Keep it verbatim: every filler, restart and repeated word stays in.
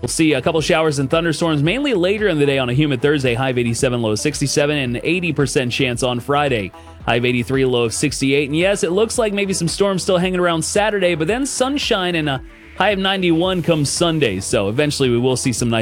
We'll see a couple showers and thunderstorms mainly later in the day on a humid Thursday, high of eighty-seven, low of sixty-seven, and eighty percent chance on Friday, high of eighty-three, low of sixty-eight. And yes, it looks like maybe some storms still hanging around Saturday, but then sunshine and a high of ninety-one comes Sunday. So eventually we will see some nice